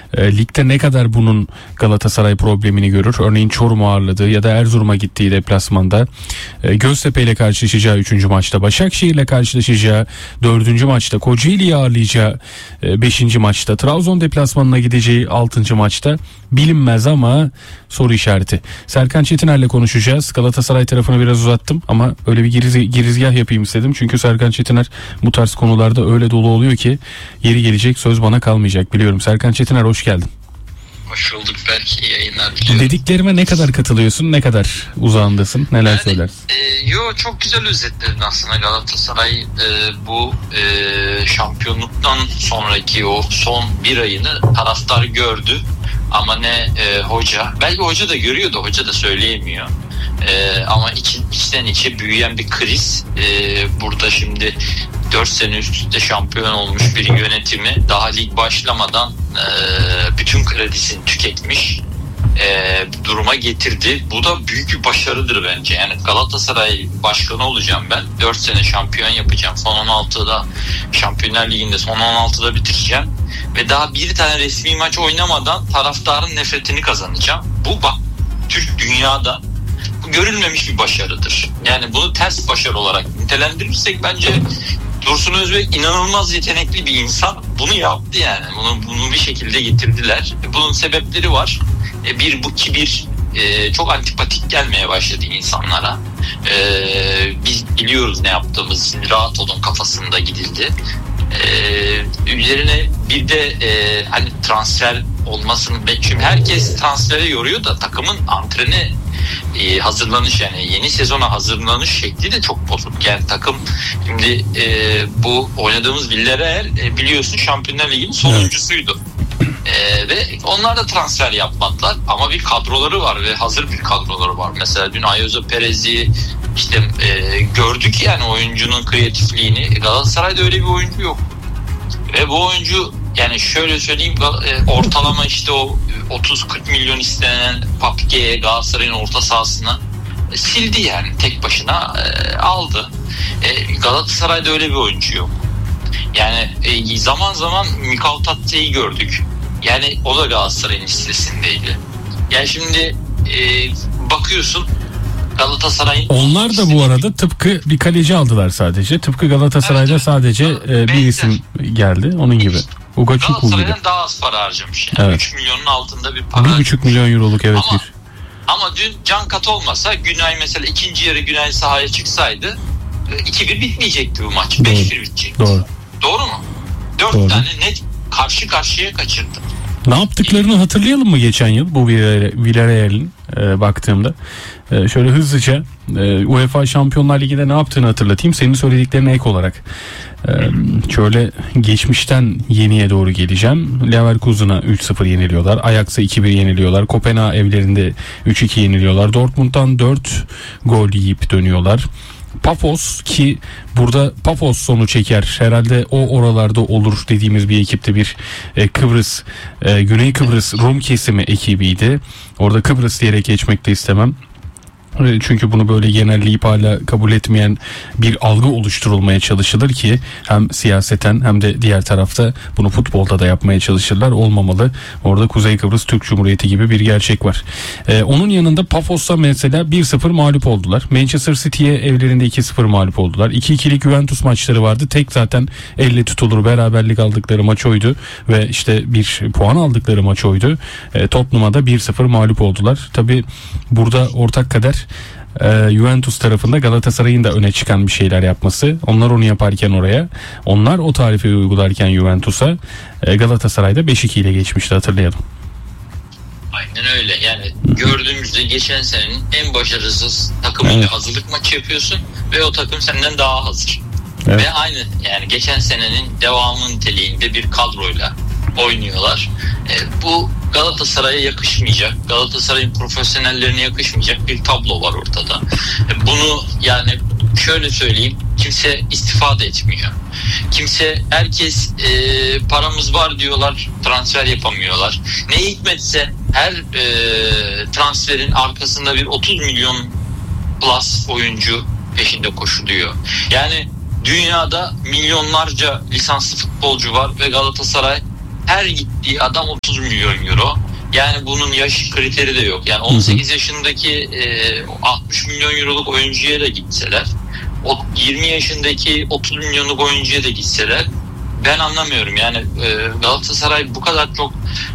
Ligde ne kadar bunun Galatasaray problemini görür? Örneğin Çorum'u ağırladığı ya da Erzurum'a gittiği deplasmanda, Göztepe ile karşılaşacağı 3. maçta, Başakşehir ile karşılaşacağı 4. maçta, Kocaeli'yi ağırlayacağı 5. maçta, Trabzon deplasmanına gideceği 6. maçta bilinmez ama soru işareti. Serkan Çetiner'le konuşacağız. Galatasaray tarafını biraz uzattım ama öyle bir girizgah yapayım istedim. Çünkü Serkan Çetiner bu tarz konularda öyle dolu oluyor ki yeri gelecek söz bana kalmayacak biliyorum. Serkan Çetiner, hoş geldin. Hoş bulduk, belki yayınlar diliyorum. Dediklerime ne kadar katılıyorsun, ne kadar uzağındasın, neler söylersin? Çok güzel özetledin aslında. Galatasaray bu şampiyonluktan sonraki o son bir ayını taraftar gördü. Ama ne hoca, belki hoca da görüyordu, hoca da söyleyemiyor. Ama içten içe büyüyen bir kriz. Burada şimdi 4 sene üst üste şampiyon olmuş bir yönetimi daha lig başlamadan bütün kredisini tüketmiş duruma getirdi. Bu da büyük bir başarıdır bence. Yani Galatasaray başkanı olacağım ben. 4 sene şampiyon yapacağım. Son 16'da Şampiyonlar Ligi'nde son 16'da bitireceğim. Ve daha bir tane resmi maç oynamadan taraftarın nefretini kazanacağım. Bu bak, Türk dünyada bu görülmemiş bir başarıdır. Yani bunu ters başarı olarak nitelendirirsek bence Dursun Özbek inanılmaz yetenekli bir insan. Bunu yaptı yani. Bunu bir şekilde getirdiler. Bunun sebepleri var. Bu kibir çok antipatik gelmeye başladı insanlara. Biz biliyoruz ne yaptığımız. Rahat olun kafasında gidildi. Üzerine bir de hani transfer olmasını çünkü herkes transfere yoruyor da takımın antrene hazırlanış, yani yeni sezona hazırlanış şekli de çok bozuk. Yani takım şimdi bu oynadığımız Villarreal biliyorsun Şampiyonlar Ligi'nin sonuncusuydu. Ve onlar da transfer yapmadılar ama bir kadroları var ve hazır bir kadroları var. Mesela dün Ayozo Perez'i işte gördük, yani oyuncunun kreatifliğini. Galatasaray'da öyle bir oyuncu yok. Ve bu oyuncu, yani şöyle söyleyeyim, ortalama işte o 30-40 milyon istenen Papike'ye Galatasaray'ın orta sahasına sildi, yani tek başına aldı. Galatasaray'da öyle bir oyuncu yok. Yani zaman zaman Mikal Tatlı'yı gördük. Yani o da Galatasaray'ın listesindeydi. Yani şimdi bakıyorsun Galatasaray'ın... Onlar da bu arada tıpkı bir kaleci aldılar sadece. Tıpkı Galatasaray'da evet, sadece bir isim geldi. Onun gibi. Galatasaray'dan daha az para harcamış. Yani. Evet. 3 milyonun altında bir para. 1,5 milyon euroluk evet. Ama dün can kat olmasa, Günay mesela ikinci yarı Günay sahaya çıksaydı 2-1 bitmeyecekti bu maç. 5-1 bitecekti. Doğru mu? 4 tane net karşı karşıya kaçırdı. Ne yaptıklarını hatırlayalım mı geçen yıl bu Villarreal'in baktığımda? Şöyle hızlıca UEFA Şampiyonlar Ligi'de ne yaptığını hatırlatayım. Senin söylediklerine ek olarak. Şöyle geçmişten yeniye doğru geleceğim. Leverkusen'a 3-0 yeniliyorlar. Ajax'a 2-1 yeniliyorlar. Kopenhag evlerinde 3-2 yeniliyorlar. Dortmund'dan 4 gol yiyip dönüyorlar. Pafos, ki burada Pafos sonu çeker herhalde, o oralarda olur dediğimiz bir ekipte, bir Kıbrıs, Güney Kıbrıs Rum kesimi ekibiydi. Orada Kıbrıs diyerek geçmek de istemem. Çünkü bunu böyle genelleyip hala kabul etmeyen bir algı oluşturulmaya çalışılır ki hem siyaseten hem de diğer tarafta bunu futbolda da yapmaya çalışırlar. Olmamalı. Orada Kuzey Kıbrıs Türk Cumhuriyeti gibi bir gerçek var. Onun yanında Pafos'ta mesela 1-0 mağlup oldular. Manchester City'ye evlerinde 2-0 mağlup oldular. 2-2'lik Juventus maçları vardı. Tek zaten elle tutulur beraberlik aldıkları maç oydu ve işte bir puan aldıkları maç oydu. Tottenham'a da 1-0 mağlup oldular. Tabii burada ortak kader Juventus tarafında Galatasaray'ın da öne çıkan bir şeyler yapması. Onlar onu yaparken oraya, onlar o tarifi uygularken Juventus'a, Galatasaray'da 5-2 ile geçmişti, hatırlayalım. Aynen öyle. Yani gördüğümüzde geçen senenin en başarısız takımıyla hazırlık maçı yapıyorsun ve o takım senden daha hazır. Evet. Ve aynı, yani geçen senenin devamı niteliğinde bir kadroyla oynuyorlar. Bu Galatasaray'a yakışmayacak, Galatasaray'ın profesyonellerine yakışmayacak bir tablo var ortada. Bunu yani şöyle söyleyeyim, kimse istifade etmiyor. Herkes paramız var diyorlar, transfer yapamıyorlar. Ne hikmetse her transferin arkasında bir 30 milyon plus oyuncu peşinde koşuluyor. Yani dünyada milyonlarca lisanslı futbolcu var ve Galatasaray her gittiği adam 30 milyon euro. Yani bunun yaş kriteri de yok. Yani 18 yaşındaki 60 milyon euroluk oyuncuya da gitseler, 20 yaşındaki 30 milyonluk oyuncuya da gitseler, ben anlamıyorum. Yani Galatasaray bu kadar çok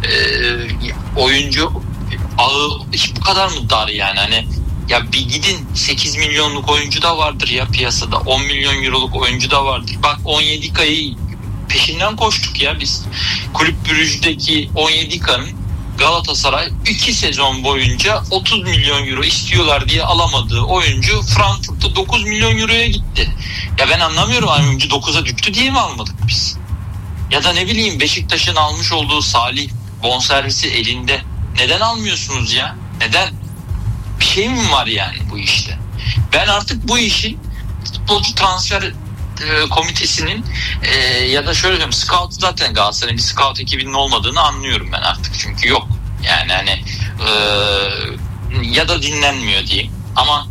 oyuncu ağı bu kadar mı dar yani? Hani ya bir gidin, 8 milyonluk oyuncu da vardır ya piyasada, 10 milyon euroluk oyuncu da vardır. Bak 17 kayı peşinden koştuk ya biz. Kulüp Brugge'deki 17 kanın Galatasaray 2 sezon boyunca 30 milyon euro istiyorlar diye alamadığı oyuncu Frankfurt'ta 9 milyon euroya gitti. Ya ben anlamıyorum, oyuncu 9'a düştü diye mi almadık biz? Ya da ne bileyim, Beşiktaş'ın almış olduğu Salih bonservisi elinde. Neden almıyorsunuz ya? Neden? Bir şey mi var yani bu işte? Ben artık bu işin futbolcu transfer komitesinin ya da şöyle diyeyim, scout, zaten Galatasaray'ın bir scout ekibinin olmadığını anlıyorum ben artık, çünkü yok yani hani ya da dinlenmiyor diyeyim ama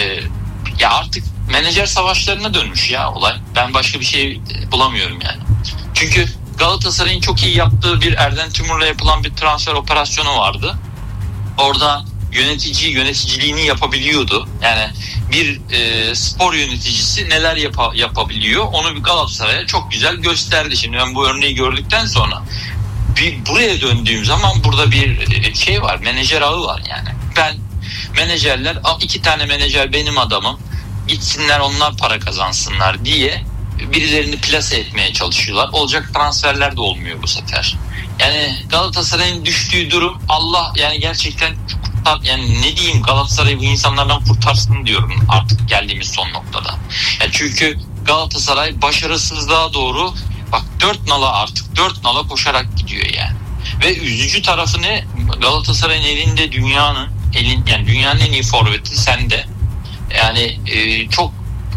ya artık menajer savaşlarına dönmüş ya olay. Ben başka bir şey bulamıyorum yani. Çünkü Galatasaray'ın çok iyi yaptığı bir Erden Timur'la yapılan bir transfer operasyonu vardı. Orada yöneticiliğini yapabiliyordu. Yani bir spor yöneticisi neler yapabiliyor, onu bir Galatasaray'a çok güzel gösterdi. Şimdi ben bu örneği gördükten sonra buraya döndüğüm zaman burada bir şey var, menajer ağı var yani. Ben menajerler, 2 tane menajer benim adamım, gitsinler onlar para kazansınlar diye birilerini plase etmeye çalışıyorlar. Olacak transferler de olmuyor bu sefer. Yani Galatasaray'ın düştüğü durum, Allah yani gerçekten, yani ne diyeyim, Galatasaray'ı bu insanlardan kurtarsın diyorum artık geldiğimiz son noktada. Yani çünkü Galatasaray başarısızlığa doğru, bak 4 nala koşarak gidiyor yani. Ve üzücü tarafı ne? Galatasaray'ın elinde dünyanın en iyi forveti sende. Yani çok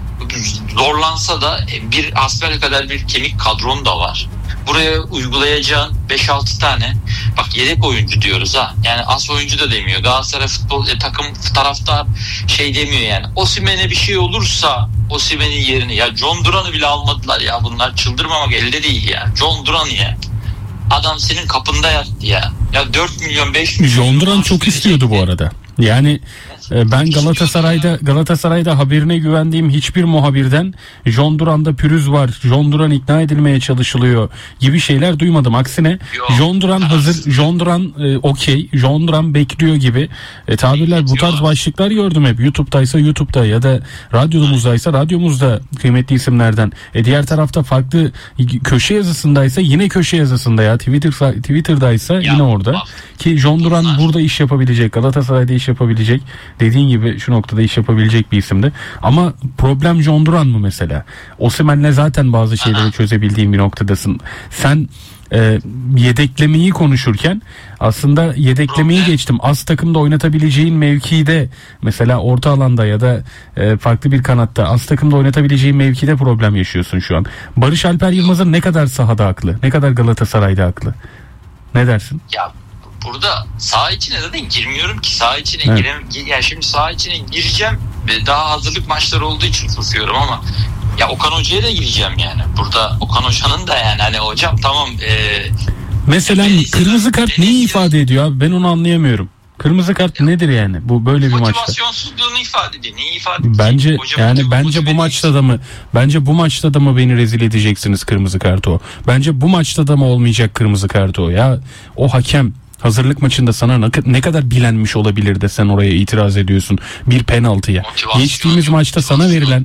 zorlansa da bir asfer kadar bir kemik kadron da var. Buraya uygulayacağın 5-6 tane, bak yedek oyuncu diyoruz ha. Yani as oyuncu da demiyor. Galatasaray futbol takım taraftar şey demiyor yani. Osimhen'e bir şey olursa Osimhen'in yerini, ya John Duran'ı bile almadılar ya, bunlar çıldırmamak elde değil ya. John Duran ya. Adam senin kapında yattı ya. Ya 4 milyon 5 milyon. John Duran çok istiyordu bu arada. Yani ben Galatasaray'da haberine güvendiğim hiçbir muhabirden John Duran'da pürüz var, John Duran ikna edilmeye çalışılıyor gibi şeyler duymadım. Aksine John Duran hazır, John Duran okey, John Duran bekliyor gibi tabirler, bu tarz başlıklar gördüm hep. YouTube'da ya da radyomuzdaysa radyomuzda kıymetli isimlerden. Diğer tarafta farklı köşe yazısındaysa yine köşe yazısında, ya Twitter'daysa yine orada. Ki John Duran burada iş yapabilecek, Galatasaray'da iş yapabilecek, dediğin gibi şu noktada iş yapabilecek bir isimdi. Ama problem John Duran mı mesela? Osimhen'le zaten bazı şeyleri çözebildiğin bir noktadasın. Sen yedeklemeyi konuşurken aslında yedeklemeyi geçtim. Az takımda oynatabileceğin mevkide, mesela orta alanda ya da farklı bir kanatta az takımda oynatabileceğin mevkide problem yaşıyorsun şu an. Barış Alper Yılmaz'ın ne kadar sahada haklı, ne kadar Galatasaray'da haklı? Ne dersin? Ya burada saha içine zaten girmiyorum ki, saha içine yani şimdi saha içine gireceğim, daha hazırlık maçları olduğu için susuyorum ama ya Okan Hoca'ya da gireceğim yani. Burada Okan Hoca'nın da yani hani hocam tamam. Mesela kırmızı kart neyi ifade ediyor abi? Ben onu anlayamıyorum. Kırmızı kart nedir yani? Bu böyle bir maçta. Motivasyonsuzluğunu ifade ediyor. Neyi ifade ediyor? Bence bu maçta da mı beni rezil edeceksiniz kırmızı kartı o? Bence bu maçta da mı olmayacak kırmızı kartı o? Ya o hakem hazırlık maçında sana ne kadar bilenmiş olabilir de sen oraya itiraz ediyorsun bir penaltıya. Geçtiğimiz maçta sana verilen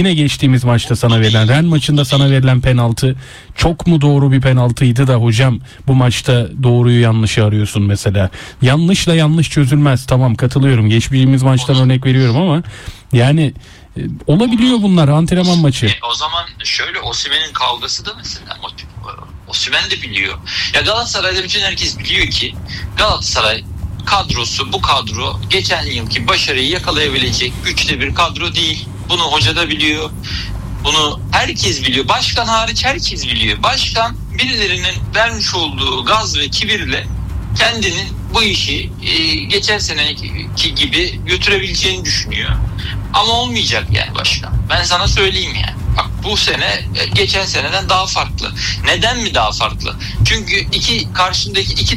Ren maçında sana verilen penaltı çok mu doğru bir penaltıydı da hocam bu maçta doğruyu yanlışı arıyorsun mesela. Yanlışla yanlış çözülmez, tamam, katılıyorum. Geçtiğimiz maçtan örnek veriyorum ama yani olabiliyor bunlar, antrenman maçı. O zaman şöyle, Osimhen'in kavgası da mesela Osimhen de biliyor. Ya Galatasaray'da bütün herkes biliyor ki Galatasaray kadrosu, bu kadro geçen yılki başarıyı yakalayabilecek güçlü bir kadro değil. Bunu hoca da biliyor. Bunu herkes biliyor. Başkan hariç herkes biliyor. Başkan birilerinin vermiş olduğu gaz ve kibirle kendinin bu işi geçen seneki gibi götürebileceğini düşünüyor. Ama olmayacak yani başkan. Ben sana söyleyeyim yani. Bak bu sene geçen seneden daha farklı. Neden mi daha farklı? Çünkü karşındaki iki